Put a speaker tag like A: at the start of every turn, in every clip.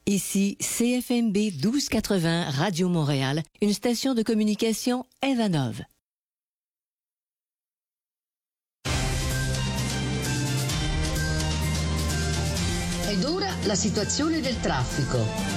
A: Ici CFMB 1280 Radio Montréal, une station de communication Evanov.
B: Ed ora la situazione del traffico.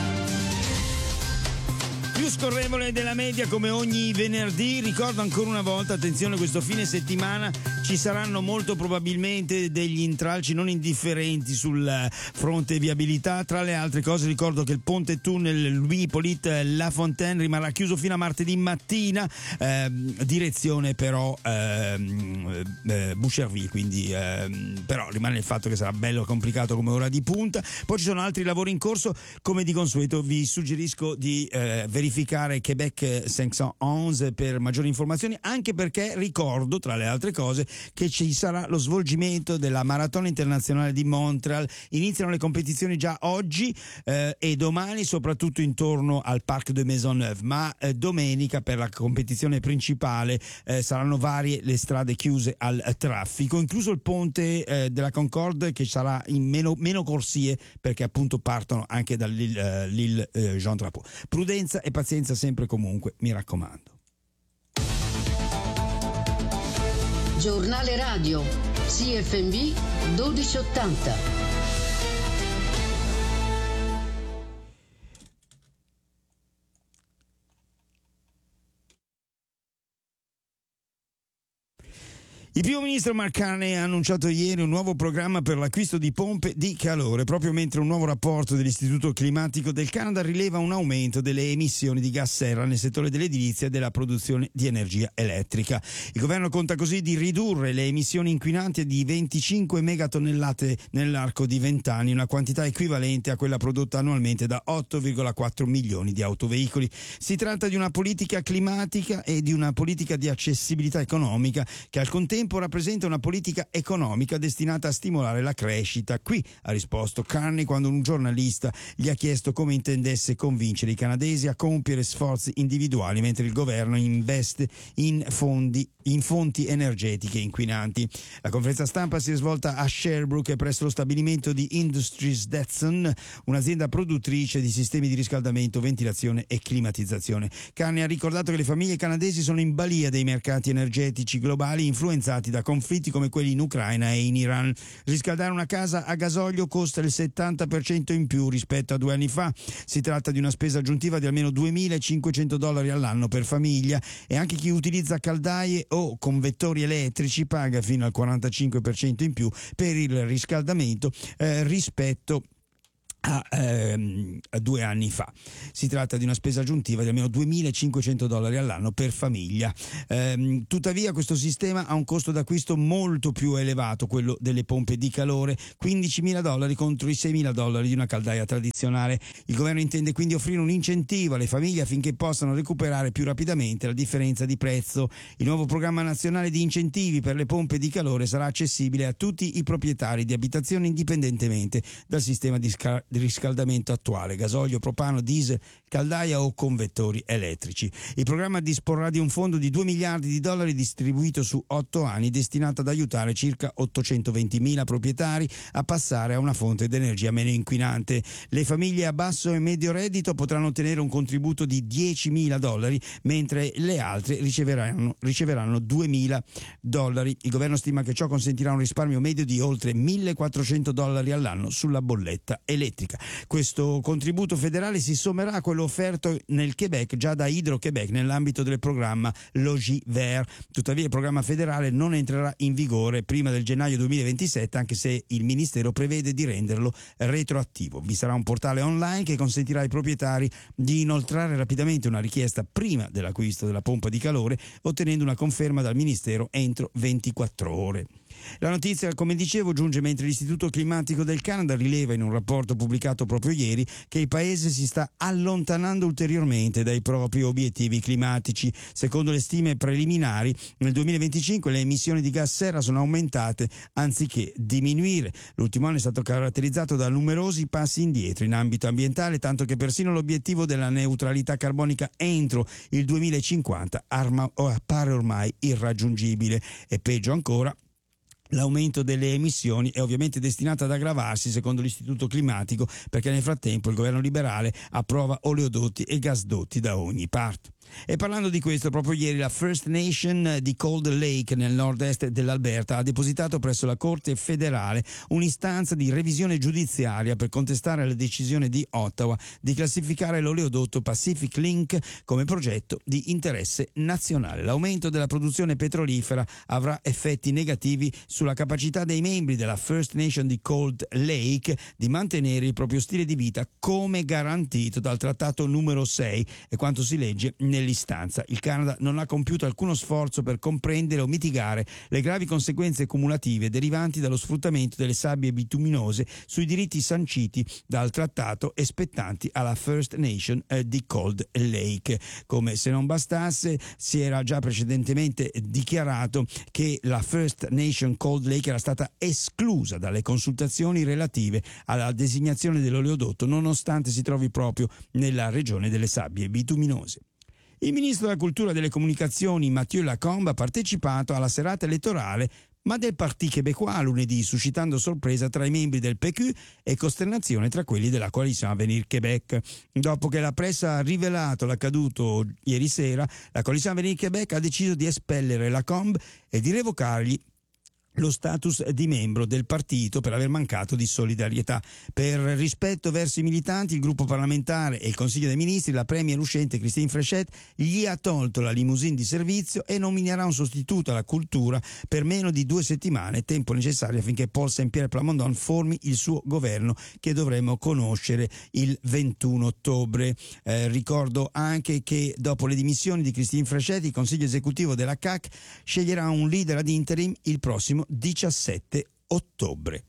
C: Più scorrevole della media come ogni venerdì. Ricordo ancora una volta, attenzione, questo fine settimana ci saranno molto probabilmente degli intralci non indifferenti sul fronte viabilità. Tra le altre cose ricordo che il ponte tunnel Louis Hippolyte Lafontaine rimarrà chiuso fino a martedì mattina, direzione però Boucherville, quindi però rimane il fatto che sarà bello complicato come ora di punta. Poi ci sono altri lavori in corso, come di consueto vi suggerisco di verificare Québec 511 per maggiori informazioni, anche perché ricordo tra le altre cose che ci sarà lo svolgimento della Maratona Internazionale di Montréal. Iniziano le competizioni già oggi e domani, soprattutto intorno al Parc de Maisonneuve, ma domenica per la competizione principale saranno varie le strade chiuse al traffico, incluso il ponte della Concorde, che sarà in meno corsie perché appunto partono anche dall'Île Jean Drapeau. Prudenza e pazienza sempre e comunque, mi raccomando.
B: Giornale radio CFMB 1280.
C: Il primo ministro Mark Carney ha annunciato ieri un nuovo programma per l'acquisto di pompe di calore, proprio mentre un nuovo rapporto dell'Istituto Climatico del Canada rileva un aumento delle emissioni di gas serra nel settore dell'edilizia e della produzione di energia elettrica. Il governo conta così di ridurre le emissioni inquinanti di 25 megatonnellate nell'arco di 20 anni, una quantità equivalente a quella prodotta annualmente da 8,4 milioni di autoveicoli. Si tratta di una politica climatica e di una politica di accessibilità economica che al contempo rappresenta una politica economica destinata a stimolare la crescita. Qui ha risposto Carney quando un giornalista gli ha chiesto come intendesse convincere i canadesi a compiere sforzi individuali mentre il governo investe in fonti energetiche inquinanti. La conferenza stampa si è svolta a Sherbrooke presso lo stabilimento di Industries Datsun, un'azienda produttrice di sistemi di riscaldamento, ventilazione e climatizzazione. Carney ha ricordato che le famiglie canadesi sono in balia dei mercati energetici globali influenzati da conflitti come quelli in Ucraina e in Iran. Riscaldare una casa a gasolio costa il 70% in più rispetto a 2 anni fa. Si tratta di una spesa aggiuntiva di almeno $2.500 all'anno per famiglia, e anche chi utilizza caldaie o convettori elettrici paga fino al 45% in più per il riscaldamento rispetto a 2 anni fa. Si tratta di una spesa aggiuntiva di almeno $2.500 all'anno per famiglia. Tuttavia questo sistema ha un costo d'acquisto molto più elevato, quello delle pompe di calore, $15.000 contro i $6.000 di una caldaia tradizionale. Il governo intende quindi offrire un incentivo alle famiglie affinché possano recuperare più rapidamente la differenza di prezzo. Il nuovo programma nazionale di incentivi per le pompe di calore sarà accessibile a tutti i proprietari di abitazioni indipendentemente dal sistema di riscaldamento attuale: gasolio, propano, diesel, caldaia o convettori elettrici. Il programma disporrà di un fondo di $2 miliardi distribuito su 8 anni, destinato ad aiutare circa 820.000 proprietari a passare a una fonte di energia meno inquinante. Le famiglie a basso e medio reddito potranno ottenere un contributo di $10.000, mentre le altre riceveranno $2.000. Il governo stima che ciò consentirà un risparmio medio di oltre $1.400 all'anno sulla bolletta elettrica. Questo contributo federale si sommerà a quello offerto nel Québec già da Hydro-Québec nell'ambito del programma Logis Vert. Tuttavia il programma federale non entrerà in vigore prima del gennaio 2027, anche se il ministero prevede di renderlo retroattivo. Vi sarà un portale online che consentirà ai proprietari di inoltrare rapidamente una richiesta prima dell'acquisto della pompa di calore, ottenendo una conferma dal ministero entro 24 ore. La notizia, come dicevo, giunge mentre l'Istituto Climatico del Canada rileva in un rapporto pubblicato proprio ieri che il paese si sta allontanando ulteriormente dai propri obiettivi climatici. Secondo le stime preliminari, nel 2025 le emissioni di gas serra sono aumentate anziché diminuire. L'ultimo anno è stato caratterizzato da numerosi passi indietro in ambito ambientale, tanto che persino l'obiettivo della neutralità carbonica entro il 2050 appare ormai irraggiungibile. E peggio ancora, L'aumento delle emissioni è ovviamente destinato ad aggravarsi secondo l'Istituto Climatico, perché nel frattempo il governo liberale approva oleodotti e gasdotti da ogni parte. E parlando di questo, proprio ieri la First Nation di Cold Lake nel nord-est dell'Alberta ha depositato presso la Corte federale un'istanza di revisione giudiziaria per contestare la decisione di Ottawa di classificare l'oleodotto Pacific Link come progetto di interesse nazionale. L'aumento della produzione petrolifera avrà effetti negativi sulla capacità dei membri della First Nation di Cold Lake di mantenere il proprio stile di vita come garantito dal trattato numero 6, e quanto si legge nell'istanza. Il Canada non ha compiuto alcuno sforzo per comprendere o mitigare le gravi conseguenze cumulative derivanti dallo sfruttamento delle sabbie bituminose sui diritti sanciti dal trattato e spettanti alla First Nation di Cold Lake. Come se non bastasse, si era già precedentemente dichiarato che la First Nation Cold Lake era stata esclusa dalle consultazioni relative alla designazione dell'oleodotto, nonostante si trovi proprio nella regione delle sabbie bituminose. Il ministro della Cultura e delle Comunicazioni Mathieu Lacombe ha partecipato alla serata elettorale ma del Parti québécois lunedì, suscitando sorpresa tra i membri del PQ e costernazione tra quelli della Coalition Avenir Québec. Dopo che la pressa ha rivelato l'accaduto ieri sera, la Coalition Avenir Québec ha deciso di espellere Lacombe e di revocargli lo status di membro del partito per aver mancato di solidarietà. Per rispetto verso i militanti, il gruppo parlamentare e il Consiglio dei Ministri, la premier uscente Christine Fréchette gli ha tolto la limousine di servizio e nominerà un sostituto alla cultura per meno di 2 settimane, tempo necessario affinché Paul Saint-Pierre Plamondon formi il suo governo, che dovremo conoscere il 21 ottobre. Ricordo anche che dopo le dimissioni di Christine Fréchette, il Consiglio esecutivo della CAQ sceglierà un leader ad interim il prossimo 17 ottobre.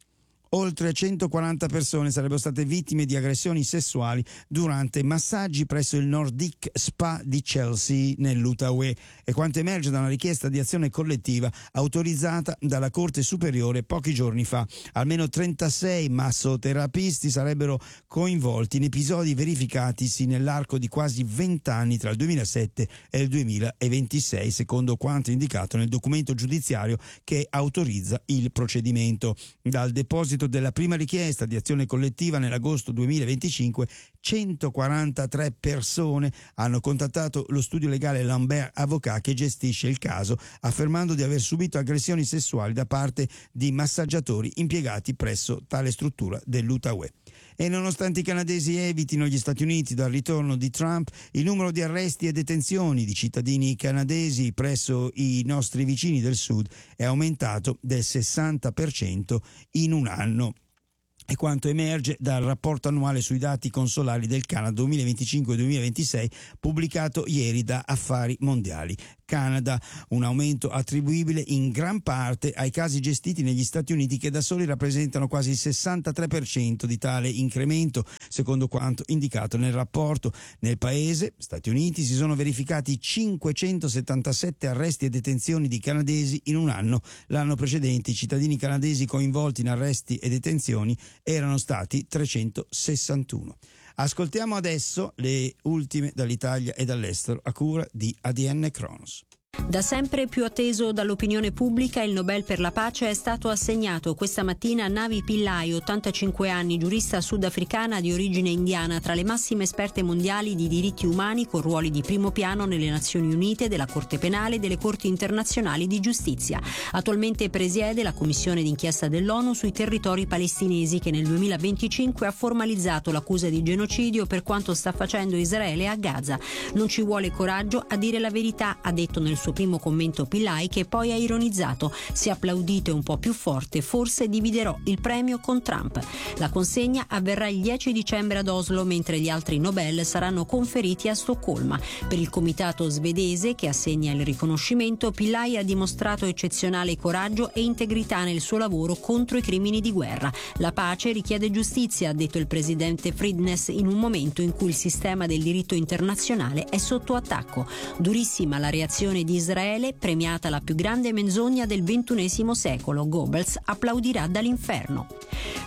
C: Oltre 140 persone sarebbero state vittime di aggressioni sessuali durante massaggi presso il Nordic Spa di Chelsea nell'Outaouais, e quanto emerge da una richiesta di azione collettiva autorizzata dalla Corte Superiore pochi giorni fa. Almeno 36 massoterapisti sarebbero coinvolti in episodi verificatisi nell'arco di quasi 20 anni tra il 2007 e il 2026, secondo quanto indicato nel documento giudiziario che autorizza il procedimento. Dal deposito della prima richiesta di azione collettiva nell'agosto 2025, 143 persone hanno contattato lo studio legale Lambert Avocat che gestisce il caso, affermando di aver subito aggressioni sessuali da parte di massaggiatori impiegati presso tale struttura dell'Outaouais. E nonostante i canadesi evitino gli Stati Uniti dal ritorno di Trump, il numero di arresti e detenzioni di cittadini canadesi presso i nostri vicini del sud è aumentato del 60% in un anno. E quanto emerge dal rapporto annuale sui dati consolari del Canada 2025-2026 pubblicato ieri da Affari Mondiali. Canada, un aumento attribuibile in gran parte ai casi gestiti negli Stati Uniti, che da soli rappresentano quasi il 63% di tale incremento, secondo quanto indicato nel rapporto. Nel paese, Stati Uniti, si sono verificati 577 arresti e detenzioni di canadesi in un anno. L'anno precedente i cittadini canadesi coinvolti in arresti e detenzioni erano stati 361. Ascoltiamo adesso le ultime dall'Italia e dall'estero a cura di ADN Kronos.
D: Da sempre più atteso dall'opinione pubblica, il Nobel per la pace è stato assegnato questa mattina a Navi Pillay, 85 anni, giurista sudafricana di origine indiana, tra le massime esperte mondiali di diritti umani, con ruoli di primo piano nelle Nazioni Unite, della Corte Penale e delle Corti Internazionali di Giustizia. Attualmente presiede la commissione d'inchiesta dell'ONU sui territori palestinesi, che nel 2025 ha formalizzato l'accusa di genocidio per quanto sta facendo Israele a Gaza. Non ci vuole coraggio a dire la verità, ha detto nel suo primo commento Pillay, che poi ha ironizzato: se applaudite un po' più forte forse dividerò il premio con Trump. La consegna avverrà il 10 dicembre ad Oslo, mentre gli altri Nobel saranno conferiti a Stoccolma. Per il comitato svedese che assegna il riconoscimento, Pillay ha dimostrato eccezionale coraggio e integrità nel suo lavoro contro i crimini di guerra. La pace richiede giustizia, ha detto il presidente Fridnes, in un momento in cui il sistema del diritto internazionale è sotto attacco. Durissima la reazione di Israele, premiata la più grande menzogna del XXI secolo. Goebbels applaudirà dall'inferno.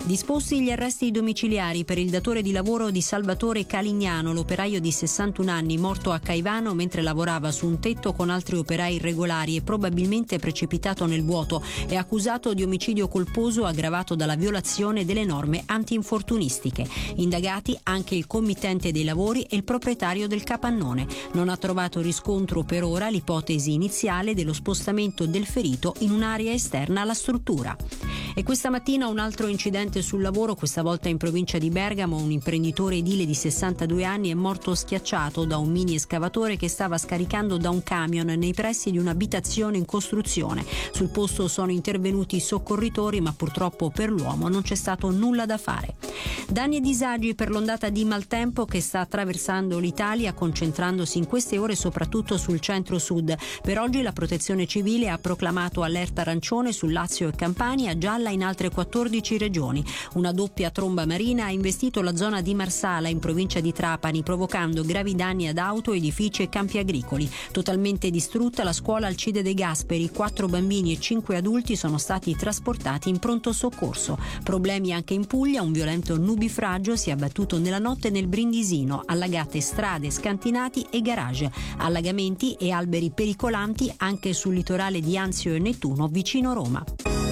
D: Disposti gli arresti domiciliari per il datore di lavoro di Salvatore Calignano, l'operaio di 61 anni morto a Caivano mentre lavorava su un tetto con altri operai irregolari e probabilmente precipitato nel vuoto. È accusato di omicidio colposo aggravato dalla violazione delle norme antinfortunistiche. Indagati anche il committente dei lavori e il proprietario del capannone. Non ha trovato riscontro per ora l'ipotesi iniziale dello spostamento del ferito in un'area esterna alla struttura. E questa mattina un altro incidente sul lavoro, questa volta in provincia di Bergamo. Un imprenditore edile di 62 anni è morto schiacciato da un mini escavatore che stava scaricando da un camion nei pressi di un'abitazione in costruzione. Sul posto sono intervenuti i soccorritori, ma purtroppo per l'uomo non c'è stato nulla da fare. Danni e disagi per l'ondata di maltempo che sta attraversando l'Italia, concentrandosi in queste ore soprattutto sul centro-sud. Per oggi la Protezione Civile ha proclamato allerta arancione su Lazio e Campania, gialla in altre 14 regioni. Una doppia tromba marina ha investito la zona di Marsala in provincia di Trapani, provocando gravi danni ad auto, edifici e campi agricoli. Totalmente distrutta la scuola Alcide De Gasperi, 4 bambini e 5 adulti sono stati trasportati in pronto soccorso. Problemi anche in Puglia, un violento nubifragio si è abbattuto nella notte nel Brindisino, allagate strade, scantinati e garage, allagamenti e alberi pericolanti anche sul litorale di Anzio e Nettuno vicino Roma.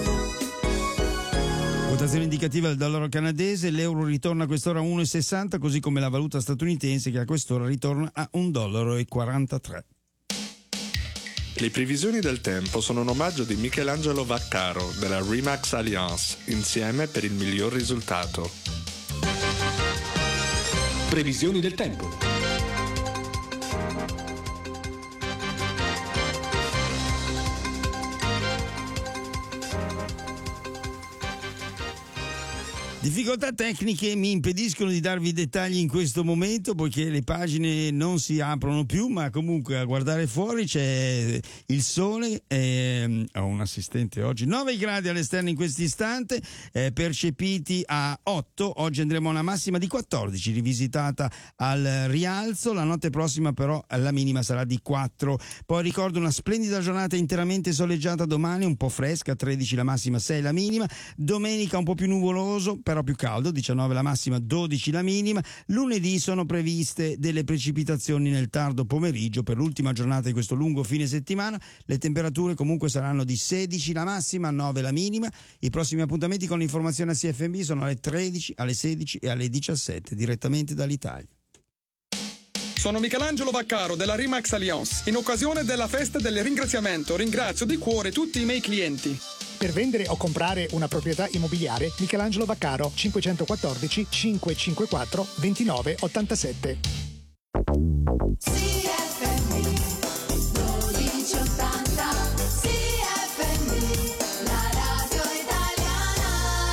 C: Quotazione indicativa del dollaro canadese, l'euro ritorna a quest'ora a 1,60, così come la valuta statunitense che a quest'ora ritorna a $1,43.
E: Le previsioni del tempo sono un omaggio di Michelangelo Vaccaro della Remax Alliance, insieme per il miglior risultato.
F: Previsioni del tempo.
C: Difficoltà tecniche mi impediscono di darvi dettagli in questo momento, poiché le pagine non si aprono più, ma comunque a guardare fuori c'è il sole. Ho un assistente oggi. 9 gradi all'esterno in questo istante, percepiti a 8. Oggi andremo a una massima di 14, rivisitata al rialzo. La notte prossima però la minima sarà di 4. Poi ricordo una splendida giornata interamente soleggiata domani, un po' fresca, 13 la massima, 6 la minima. Domenica un po' più nuvoloso, però più caldo, 19 la massima, 12 la minima. Lunedì sono previste delle precipitazioni nel tardo pomeriggio per l'ultima giornata di questo lungo fine settimana. Le temperature comunque saranno di 16 la massima, 9 la minima. I prossimi appuntamenti con l'informazione a CFMB sono alle 13, alle 16 e alle 17, direttamente dall'Italia.
G: Sono Michelangelo Vaccaro della Remax Alliance. In occasione della festa del ringraziamento ringrazio di cuore tutti i miei clienti.
H: Per vendere o comprare una proprietà immobiliare, Michelangelo Vaccaro, 514 554 2987.
I: CFM 1280, CFM, la radio italiana.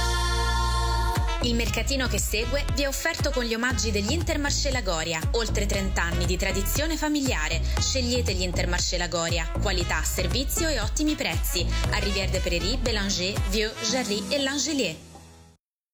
J: Il mercatino che segue vi è offerto con gli omaggi degli Intermarché Lagoria. Oltre 30 anni di tradizione familiare. Scegliete gli Intermarché Lagoria. Qualità, servizio e ottimi prezzi. A Rivière de Prairie, Bélanger, Vieux, Jarry e Langelier.